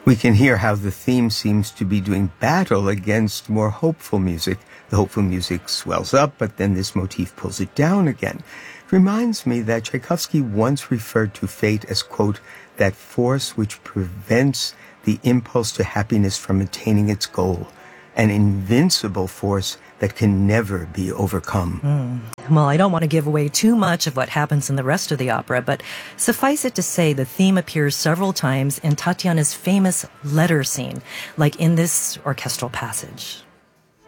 We can hear how the theme seems to be doing battle against more hopeful music. The hopeful music swells up, but then this motif pulls it down again. It reminds me that Tchaikovsky once referred to fate as, quote, that force which prevents the impulse to happiness from attaining its goal, an invincible force that can never be overcome. Well, I don't want to give away too much of what happens in the rest of the opera, but suffice it to say the theme appears several times in Tatiana's famous letter scene, like in this orchestral passage.